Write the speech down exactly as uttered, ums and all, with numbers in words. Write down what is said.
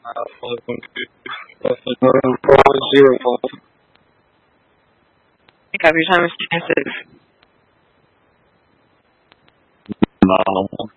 Zero. Pick up your time is sensitive. No.